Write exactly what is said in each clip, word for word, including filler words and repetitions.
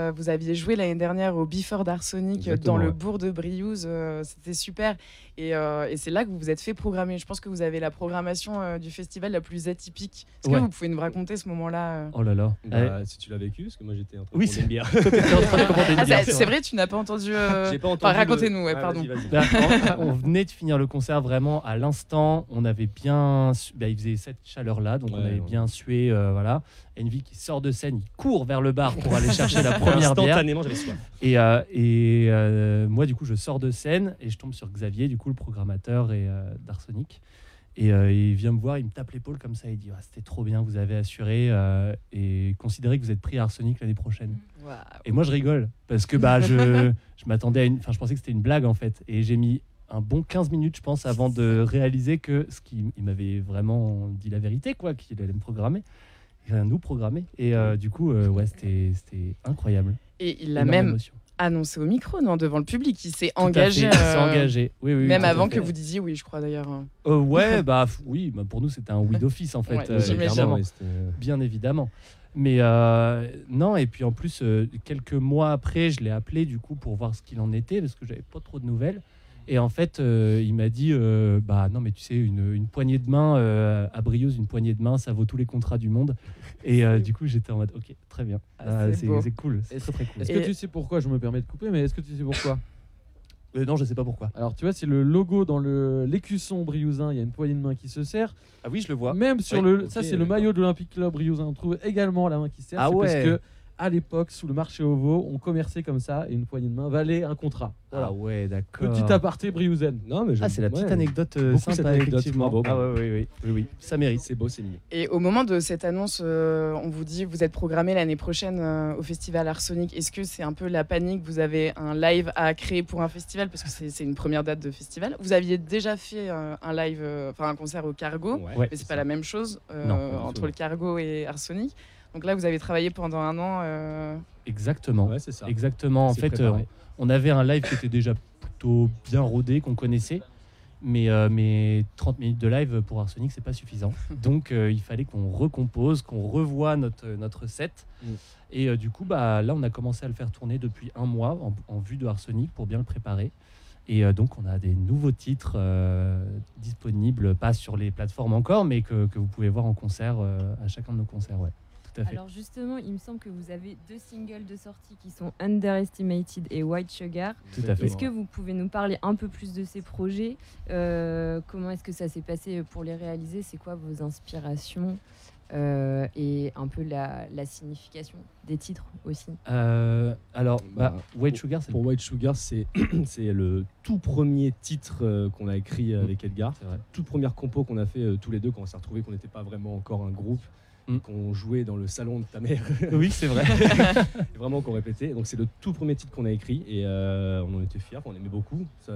euh, vous aviez joué l'année dernière au Before d'Arsonic Exactement, dans le ouais. bourg de Briouze. Euh, c'était super. Et, euh, et c'est là que vous vous êtes fait programmer. Je pense que vous avez la programmation euh, du festival la plus atypique. Est-ce Ouais. que vous pouvez nous raconter ce moment-là euh Oh là là. Bah, si tu l'as vécu, parce que moi j'étais en train de Oui, prendre c'est- une bière. Toi, t'étais en train de commander une Ah, bière, c'est, c'est vrai, tu n'as pas entendu. euh, J'ai pas Enfin, entendu. racontez-nous, le- ouais, Ah, pardon. vas-y, vas-y. Bah, on, on venait de finir le concert vraiment à l'instant. On avait bien. su- Bah, il faisait cette chaleur-là, donc on Ouais, avait ouais. bien sué. euh, voilà. Envy qui sort de scène, il court vers le bar pour aller chercher la première bière. Instantanément, j'avais soif. Et, euh, et euh, moi, du coup, je sors de scène et je tombe sur Xavier, du coup, le programmateur et, euh, d'Arsonic. Et euh, il vient me voir, il me tape l'épaule comme ça. Il dit ah, c'était trop bien, vous avez assuré. euh, et considérez que vous êtes pris à Arsonic l'année prochaine. Waouh. Et moi, je rigole parce que bah, je, je m'attendais à une. Enfin, je pensais que c'était une blague en fait. Et j'ai mis un bon quinze minutes, je pense, avant de réaliser que ce qu'il il m'avait vraiment dit la vérité, quoi, qu'il allait me programmer. Il allait nous programmer. Et euh, du coup, euh, ouais, c'était, c'était incroyable. Et il l'a Énorme même émotion. annoncé au micro, non, devant le public. Il s'est Tout à engagé. fait, il s'est euh, engagé. Oui, oui, Même tout à avant fait. que vous disiez oui, je crois d'ailleurs. Euh, ouais, bah f- oui, bah, pour nous c'était un oui d'office en fait, Ouais, euh, j'imagine. clairement, ouais, c'était, euh, bien évidemment. Mais euh, non, et puis en plus, euh, quelques mois après, je l'ai appelé du coup pour voir ce qu'il en était parce que j'avais pas trop de nouvelles. Et en fait, euh, il m'a dit euh, bah non, mais tu sais, une, une poignée de main euh, à Briouze, une poignée de main, ça vaut tous les contrats du monde. Et euh, du coup, j'étais en mode ok, très bien. Ah, Ah, c'est c'est, beau. c'est cool, c'est Est-ce- très très cool. Est-ce Et- que tu sais pourquoi, je me permets de couper, mais est-ce que tu sais pourquoi? Euh, non, je sais pas pourquoi. Alors tu vois, c'est le logo dans le l'écusson briouzain, il y a une poignée de main qui se serre. Ah oui, je le vois. Même sur Oui, le, ok, ça c'est le d'accord. maillot de l'Olympique Club briouzain, on trouve également la main qui se serre. Ah C'est ouais. parce que à l'époque, sous le marché au veau, on commerçait comme ça et une poignée de main valait un contrat. Voilà. Ah ouais, d'accord. Petit aparté briouzaine. Non, mais je- Ah, c'est la petite ouais. anecdote euh, Beaucoup sympa, cette anecdote, effectivement. bravo, Ah bravo. ouais, oui, oui, oui, oui, ça mérite. C'est beau, c'est mignon. Et au moment de cette annonce, euh, on vous dit vous êtes programmé l'année prochaine euh, au festival Arsonic. Est-ce que c'est un peu la panique? Vous avez un live à créer pour un festival parce que c'est, c'est une première date de festival. Vous aviez déjà fait euh, un live, euh, enfin un concert au Cargo, Ouais, Ouais. mais c'est pas la même chose euh, Non, pas du entre tout. le Cargo et Arsonic. Donc là, vous avez travaillé pendant un an. euh, Exactement. Ouais, c'est ça. Exactement. En C'est fait, euh, préparé. on, on avait un live qui était déjà plutôt bien rodé, qu'on connaissait. Mais, euh, mais trente minutes de live pour Arsonic, c'est pas suffisant. Donc, euh, il fallait qu'on recompose, qu'on revoie notre, notre set. Mm. Et euh, du coup, bah, là, on a commencé à le faire tourner depuis un mois en, en vue de Arsonic pour bien le préparer. Et euh, donc, on a des nouveaux titres euh, disponibles, pas sur les plateformes encore, mais que, que vous pouvez voir en concert euh, à chacun de nos concerts. Ouais, tout à fait. Alors justement, il me semble que vous avez deux singles de sortie qui sont Underestimated et White Sugar. Tout à fait. Est-ce que vous pouvez nous parler un peu plus de ces projets? Euh, Comment est-ce que ça s'est passé pour les réaliser? C'est quoi vos inspirations? Euh, et un peu la, la signification des titres aussi. Euh, alors, bah, Bah, White Sugar, c'est Pour White Sugar, c'est c'est le tout premier titre euh, qu'on a écrit euh, avec Edgar. c'est vrai. Toute première compo qu'on a fait euh, tous les deux quand on s'est retrouvés qu'on n'était pas vraiment encore un groupe, Mm. qu'on jouait dans le salon de ta mère, Oui, c'est vrai. et vraiment qu'on répétait. Donc c'est le tout premier titre qu'on a écrit et euh, on en était fiers, on aimait beaucoup. Ça,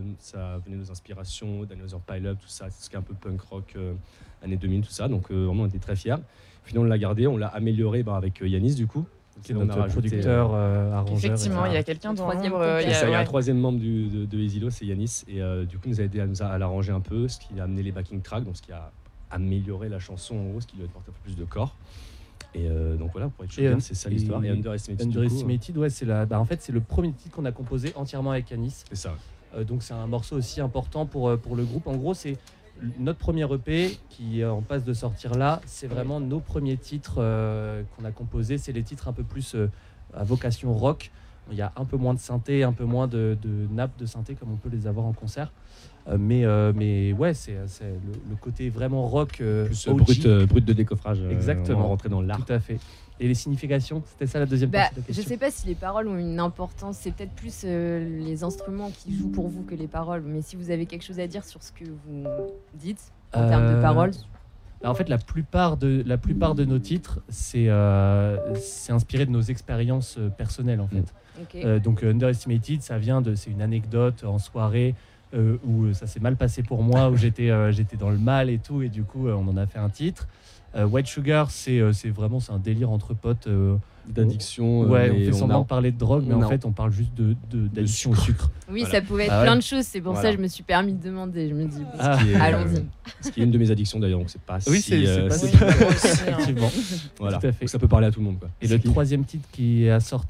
ça venait de nos inspirations, d'Another Pile Up, tout ça, c'est ce qui est un peu punk rock, euh, années deux mille, tout ça. Donc euh, vraiment on était très fiers. Puis on l'a gardé, on l'a amélioré bah, avec euh, Yanis du coup. Qui est On a notre rajouté, producteur, euh, arrangeur. Effectivement, et il y a cetera. quelqu'un Le dans troisième l'ombre. euh, pote. il y C'est a- ça, il y a un ouais. troisième membre du, de, de Exilo, c'est Yanis. Et euh, du coup, nous a aidé à, nous a- à l'arranger un peu, ce qui a amené les backing tracks, donc ce qui a amélioré la chanson en gros, ce qui lui a apporté un peu plus de corps. Et euh, donc voilà, pour être Et, sûr, euh, c'est ça et- l'histoire. Et Underestimated, du coup, Underestimated, ouais, c'est la. Bah, en fait, c'est le premier titre qu'on a composé entièrement avec Yanis. c'est ça. Euh, donc c'est un morceau aussi important pour, euh, pour le groupe. En gros, c'est notre premier E P qui est en passe de sortir là. C'est vraiment nos premiers titres euh, qu'on a composés. C'est les titres un peu plus euh, à vocation rock. Il y a un peu moins de synthé, un peu moins de, de nappes de synthé comme on peut les avoir en concert. Euh, mais, euh, mais ouais, c'est, c'est le, le côté vraiment rock euh, Plus euh, O G. brut, euh, brut de décoffrage. euh, Exactement. On rentrer dans l'art. Tout à fait. Et les significations, c'était ça la deuxième Bah, partie de la je question. sais pas si les paroles ont une importance, c'est peut-être plus euh, les instruments qui jouent pour vous que les paroles, mais si vous avez quelque chose à dire sur ce que vous dites en termes de Euh, paroles. Bah, en fait, la plupart de, la plupart de nos titres, c'est, euh, c'est inspiré de nos expériences euh, personnelles, en fait. Ok. Euh, donc, euh, Underestimated, ça vient de... C'est une anecdote en soirée euh, où euh, ça s'est mal passé pour moi, où j'étais, euh, j'étais dans le mal et tout, et du coup, euh, on en a fait un titre. Euh, White Sugar, c'est, euh, c'est vraiment c'est un délire entre potes. euh, D'addiction. euh, ouais, on mais fait semblant a- de parler de drogue, mais on en a- fait, on parle juste de, de, d'addiction au sucre. Oui, voilà. ça pouvait être Ah ouais. plein de choses, c'est pour Voilà. ça que je me suis permis de demander. Je me dis, bon, Ah. qui est, euh, allons-y. Ce qui est une de mes addictions d'ailleurs, donc c'est pas Oui, si, c'est, c'est euh, pas c'est si- Oui, moi aussi, hein. Effectivement. Voilà. Tout à fait. Donc ça peut parler à tout le monde, quoi. Et le troisième titre qui est, à sort-